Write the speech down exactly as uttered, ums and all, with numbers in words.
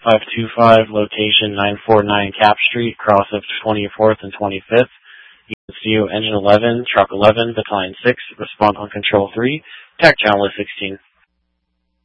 five two five, location nine forty-nine Cap Street, cross of twenty-fourth and twenty-fifth. E S U Engine eleven, Truck eleven, Battalion six, respond on Control three, Tech Channel sixteen.